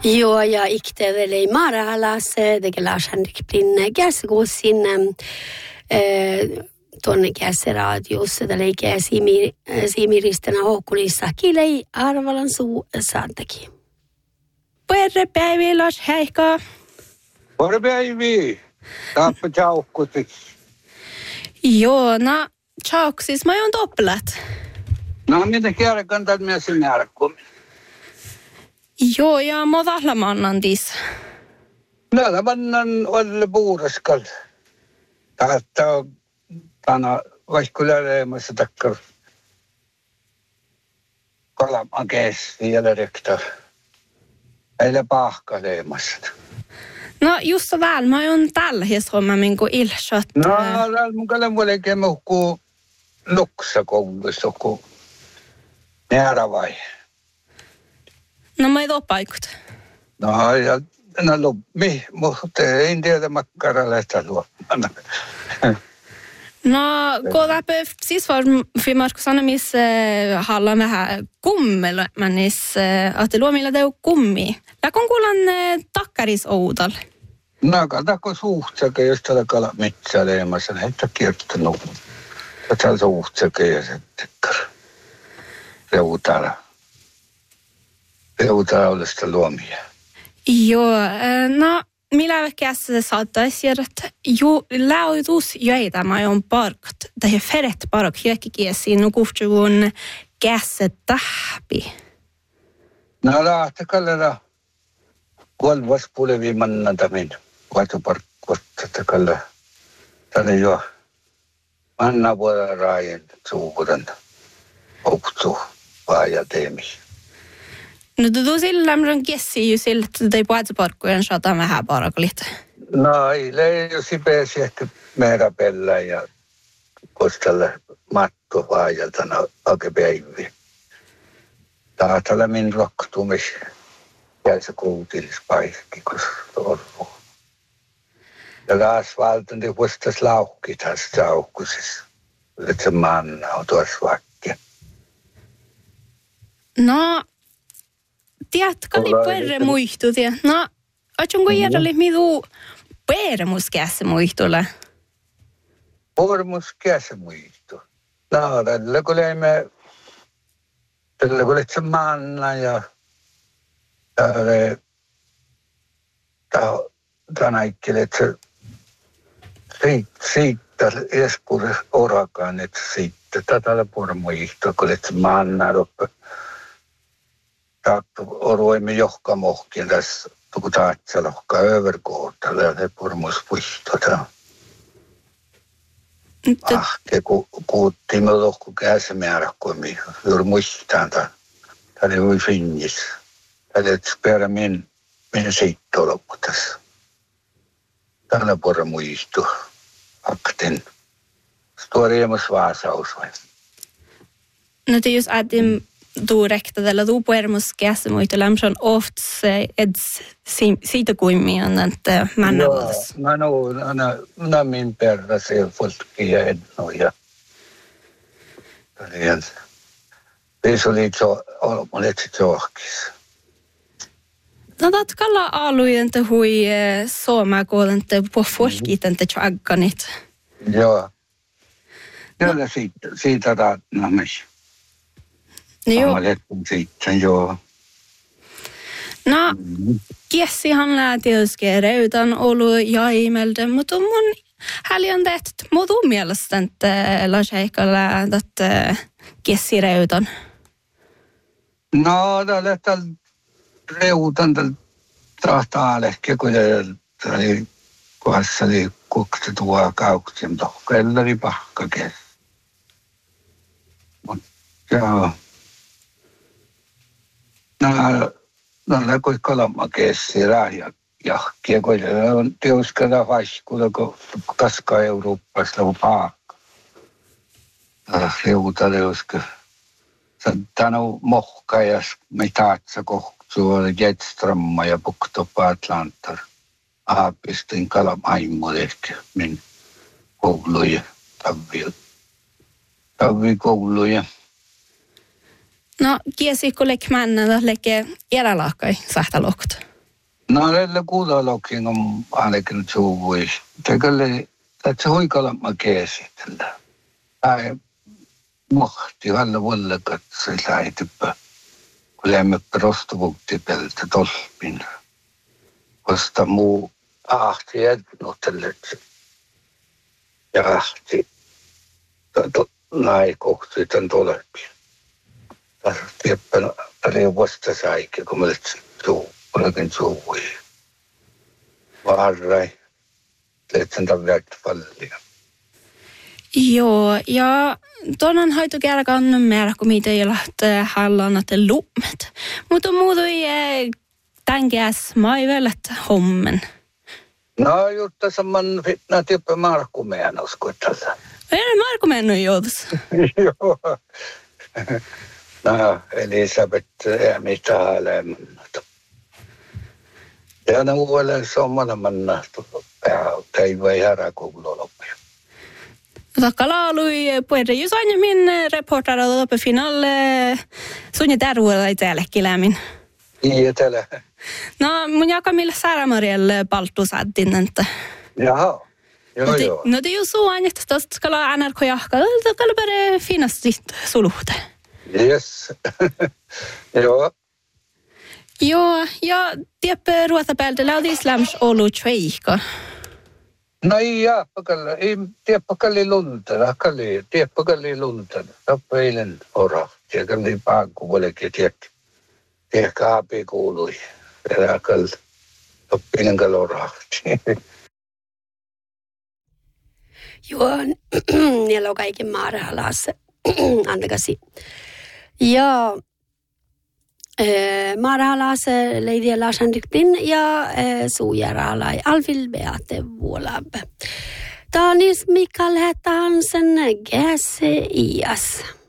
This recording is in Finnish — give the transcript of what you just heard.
Joo, ja iktevelei maralas, teke Lars-Henrik Blinne, käsikuussin tuonne käsiradiussa, tälle Siimiristena Hokkulissa, kilei Arvalan suu saantakin. Puerre päivi, Lars Heikka. Puerre päivi. Taappa tjaukkutis. Joo, no tjauksis, mä oon toppelat. No, mitä kärkän tämän mies märkkumin? Joo, ja mä vahlamannan tis. Näillä mannan olle puuraskal. Tahta on tänä vaikka leemassa takkar kalaman käsi ja rektar. Eile pahka leemassa. No, just så väl, mä oon tällä hiesomma minko ilsat. No, täällä mun kallan vuolekin muhkuu luksa koulussa, kun näärä vai. No, mä ei paikut. No, ja loppi, mutta en tiedä makkaralle sitä luoppana. No, koda på precis för Marko Sannemis hallan vähän kummel, manis att det luomilla det kummi. Ja kun kuulan takkaris oudal. No, katako suhtsakke, jos täällä kala metsää leemassa, näitä kiertonut. Täällä suhtsakke ja sitten reutala olla sitä luomia. Joo, no, millä väkässä saattaisi että lautus jäitä mä on parkat. Tai feret park hyökkikiesiin nukuhtsuun kässä tahpi. No, lähtekallera kolvas pulevi mannatamin. Vaatuparkkottatakalla. Tänne jo manna vuoda raajan suukudan. Ouktu vaaja teemi. No, du sillä mä kiesi ju sillä, että ei vaatuparkkojen saata vähän parakolit. No, ei jos pääsi ehkä määräpellä ja kostalle matto vaajaltana akepäiviä. Taatalla min roktumis jäisä kuutilispaikki, kun torvu. Ja taas valtandi vuostas laukki taas saukkusis. Että se manna on tuossa vakkia. No, tiedätkö, oli perre muistu, no, ootko järjellä, midu perre muskässä muistulle? Perre muskässä muistu. No, tällä kun leimme, tällä kun se manna ja tämä aikkelee, että siitä eskuudessa orakaan, että siitä tätä perre muistu, kun se manna loppu. Taattu oruimme johka mohkin tässä, kun taatsa lohkaa överkohtalla ja se purmus puistota. Ja kuuttiin me lohku käsimäärä, kun me juuri muistaan, tämä oli finnis. Tämä oli perä min siitto loppu tässä. Tällä porra muistu akten. Storiamus vaasaus vai? No, det just att du räknade eller du puermus kässä muita lämson oft eds siitä kuin minä että mannavas. No min perra se folkia ja det oli så olet tjohkis. No, tatkalla alueente hui sooma koolente på folkitente tjagganit. Joo. Kyllä siitä raatnamis. Joo. Sitten, joo. No, kiessihan lähtioske reutan olu jaimelde, mutta mun häljän tehty, mutta mun mielestä, että Lars-Heikalla että kiessi reutan. No, tällä reutan tahtaa lehkeä, kun oli kohdassa oli kukti tuo kauksin, tohkella oli pahka kiesi. Mutta joo. No, kun kalama kesti rahja jahkia, kun on teoskada vaiskulla, kun kaskaa Euroopassa on paakka. Leuta teoska. Tänä mohka ja mitaatsa kohtuu oli jetstramma ja puktopa Atlantar. Aapistin kalamaimu ehkä min kouluja, tavvi kouluja. No, kiesi kun lekmänä leke erälaakkai sähtä lohkot. No näillä kuulalokin on ainakin suvui. Tekälle, että se huikalamma keesitellä. Ai mohti halla vuollakat se sai typpä. Kun lämmö perustuvukti peltä tolpin. Vasta muu ahti ednottelet. Ja ahti kohti tämän tolpin. Tässä tippä oli vasta saikki, kun mä olin olekin suvui. Varrai. Leitsen tarvitset fallia. Joo, ja tuonnan haitu kerran määrä, kun mitä ei lähteä hallaan, että lummet. Mutta muutui tänkäs maivelet hommen. No, juuri saman fitna tippä Markkumeen uskoittavassa. Ei Markkumeen joutus. Joo. No, Elisabeth ei mitään häälemännätä. Ja ne uudelleen sommana mannahtu. Ei voi härä kuulolopia. Takkala lui puhuta just aiemmin reportera uppe finalle sunni tärvuilla itsellekin lämmin. Iya tällä. No mun jakamille Säärämörjälle palttusäddin, että... Jaha. Joo. No det är ju så att det ska la NRK jaka, det ska bara finnas ditt soluhte. Yes. Joo. Joo, ja tiedäpä ruotapeltä lähti islams olu tveikka. No iya, ei tiedäpä kalli luntana, tiedäpä kalli luntana. Tappa eilen ora, ja kalli paakku vuolekin tiedäpä aapi kuului. Ja kalli toppinen kalli orahti. Joo, niillä on kaiken maarahalaassa. Antakasi. Ja maarahalaassa leidi Larsandiktin ja suujaraalai Alvil Beate Vuolab. Tanis Mikael Hansen GCIS.